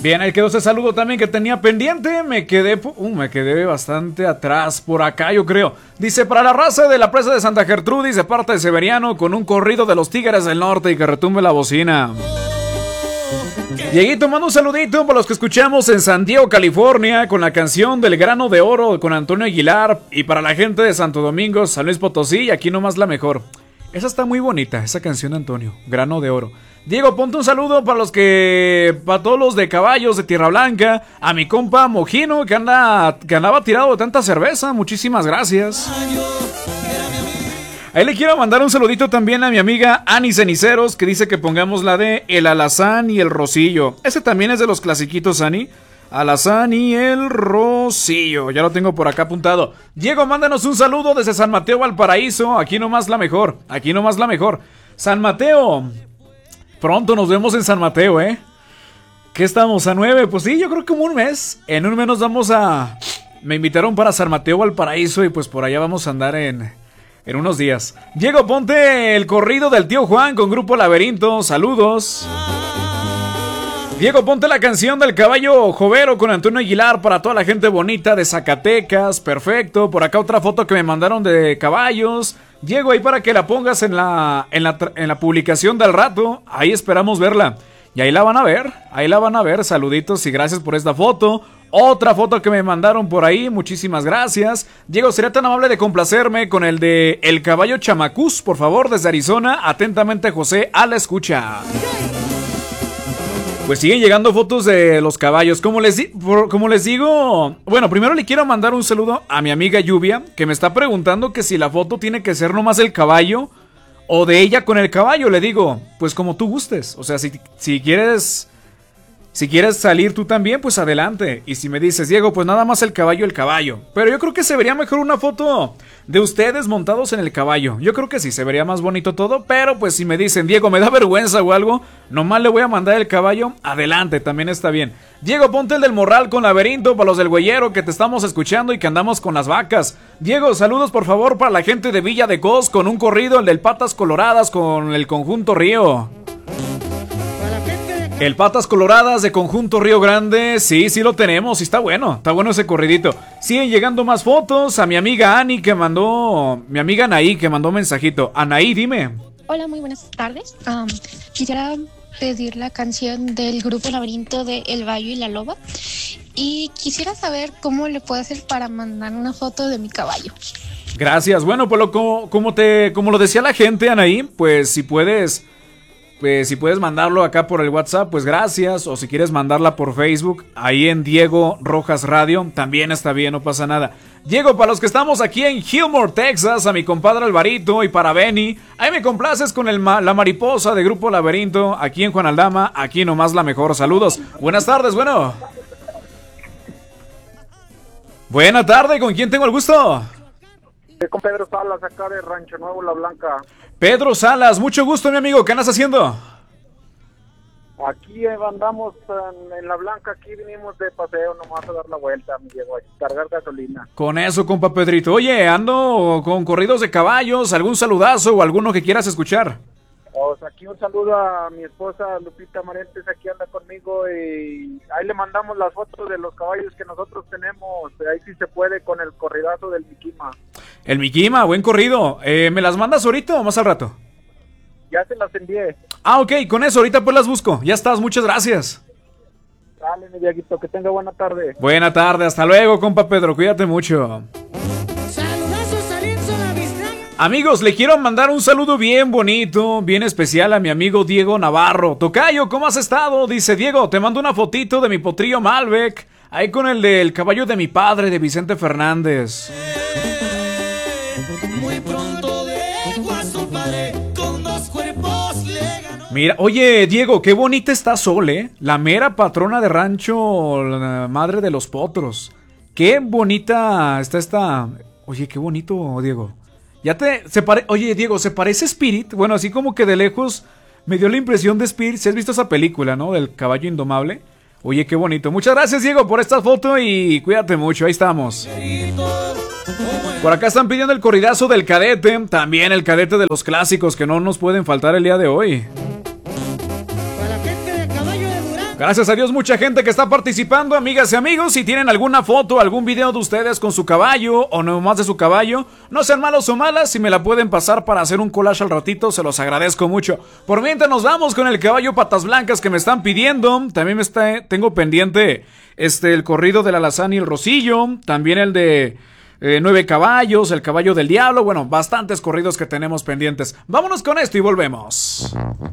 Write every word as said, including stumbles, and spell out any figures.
Bien, ahí quedó ese saludo también que tenía pendiente. Me quedé, uh, me quedé bastante atrás por acá, yo creo. Dice, para la raza de la presa de Santa Gertrudis, de parte de Severiano, con un corrido de los Tigres del Norte y que retumbe la bocina. Dieguito, mando un saludito para los que escuchamos en San Diego, California, con la canción del Grano de Oro con Antonio Aguilar. Y para la gente de Santo Domingo, San Luis Potosí, aquí nomás la mejor. Esa está muy bonita, esa canción de Antonio, Grano de Oro. Diego, ponte un saludo para los que, para todos los de Caballos de Tierra Blanca, a mi compa Mojino que anda, que andaba tirado de tanta cerveza, muchísimas gracias. Ahí le quiero mandar un saludito también a mi amiga Ani Ceniceros, que dice que pongamos la de El Alazán y el Rocillo. Ese también es de los clasiquitos, Ani. Alazán y el Rocillo, ya lo tengo por acá apuntado. Diego, mándanos un saludo desde San Mateo Valparaíso, aquí nomás la mejor, aquí nomás la mejor. San Mateo... Pronto nos vemos en San Mateo, ¿eh? ¿Qué estamos? ¿A nueve? Pues sí, yo creo que como un mes. En un mes nos vamos a... Me invitaron para San Mateo Valparaíso y pues por allá vamos a andar en... En unos días. Diego, ponte el corrido del tío Juan con Grupo Laberinto. Saludos. Diego, ponte la canción del caballo jovero con Antonio Aguilar para toda la gente bonita de Zacatecas. Perfecto. Por acá otra foto que me mandaron de caballos. Diego, ahí para que la pongas en la, en la, en la publicación del rato. Ahí esperamos verla. Y ahí la van a ver. Ahí la van a ver. Saluditos y gracias por esta foto. Otra foto que me mandaron por ahí. Muchísimas gracias. Diego, ¿sería tan amable de complacerme con el de El Caballo Chamacús? Por favor, desde Arizona. Atentamente, José, a la escucha. Pues siguen llegando fotos de los caballos. Como les, di- por- como les digo, bueno, primero le quiero mandar un saludo a mi amiga Lluvia, que me está preguntando que si la foto tiene que ser nomás el caballo o de ella con el caballo. Le digo, pues como tú gustes. O sea, si, si quieres... Si quieres salir tú también, pues adelante. Y si me dices, Diego, pues nada más el caballo, el caballo. Pero yo creo que se vería mejor una foto de ustedes montados en el caballo. Yo creo que sí, se vería más bonito todo. Pero pues si me dicen, Diego, me da vergüenza o algo, nomás le voy a mandar el caballo, adelante, también está bien. Diego, ponte el del Morral con Laberinto para los del Güeyero que te estamos escuchando y que andamos con las vacas. Diego, saludos por favor para la gente de Villa de Cos con un corrido, el del Patas Coloradas con el Conjunto Río. El Patas Coloradas de Conjunto Río Grande, sí, sí lo tenemos, y está bueno, está bueno ese corridito. Siguen llegando más fotos, a mi amiga Ani que mandó, mi amiga Anaí que mandó mensajito. Anaí, dime. Hola, muy buenas tardes. Um, quisiera pedir la canción del Grupo Laberinto de El Bayo y la Loba. Y quisiera saber cómo le puedo hacer para mandar una foto de mi caballo. Gracias, bueno, pues lo, como, como, te, como lo decía la gente, Anaí, pues si puedes... Pues si puedes mandarlo acá por el WhatsApp, pues gracias. O si quieres mandarla por Facebook, ahí en Diego Rojas Radio, también está bien, no pasa nada. Diego, para los que estamos aquí en Gilmore, Texas, a mi compadre Alvarito y para Benny, ahí me complaces con el ma- la mariposa de Grupo Laberinto, aquí en Juan Aldama, aquí nomás la mejor. Saludos. Buenas tardes, bueno. Buena tarde, ¿con quién tengo el gusto? Con Pedro Salas, acá de Rancho Nuevo, La Blanca. Pedro Salas, mucho gusto, mi amigo. ¿Qué andas haciendo? Aquí andamos en, en La Blanca, aquí vinimos de paseo nomás a dar la vuelta, me llevo a cargar gasolina. Con eso, compa Pedrito. Oye, ando con corridos de caballos, algún saludazo o alguno que quieras escuchar. O sea, aquí un saludo a mi esposa Lupita Marentes, aquí anda conmigo y ahí le mandamos las fotos de los caballos que nosotros tenemos, ahí sí se puede con el corridazo del Miquima. El Miquima, buen corrido. Eh, ¿Me las mandas ahorita o más al rato? Ya se las envié. Ah, ok, con eso, ahorita pues las busco. Ya estás, muchas gracias. Dale, mi Dieguito, que tenga buena tarde. Buena tarde, hasta luego, compa Pedro, cuídate mucho. Amigos, le quiero mandar un saludo bien bonito, bien especial a mi amigo Diego Navarro. Tocayo, ¿cómo has estado? Dice Diego, te mando una fotito de mi potrillo Malbec, ahí con el del caballo de mi padre, de Vicente Fernández. Muy pronto dejo a su padre con dos cuerpos le ganó. Mira, oye Diego, qué bonita está Sol, ¿eh? La mera patrona de rancho, la madre de los potros. Qué bonita está esta... Oye, qué bonito, Diego. Ya te... Se pare... Oye, Diego, ¿se parece Spirit? Bueno, así como que de lejos me dio la impresión de Spirit. Si has visto esa película, ¿no? Del caballo indomable. Oye, qué bonito. Muchas gracias, Diego, por esta foto y cuídate mucho. Ahí estamos. Por acá están pidiendo el corridazo del Cadete. También el Cadete de los clásicos que no nos pueden faltar el día de hoy. Gracias a Dios, mucha gente que está participando, amigas y amigos. Si tienen alguna foto, algún video de ustedes con su caballo o nomás de su caballo, no sean malos o malas, si me la pueden pasar para hacer un collage al ratito, se los agradezco mucho. Por mientras nos vamos con el caballo Patas Blancas que me están pidiendo. También me está, tengo pendiente este el corrido del Alazán y el Rosillo, también el de eh, Nueve Caballos, el Caballo del Diablo. Bueno, bastantes corridos que tenemos pendientes. Vámonos con esto y volvemos.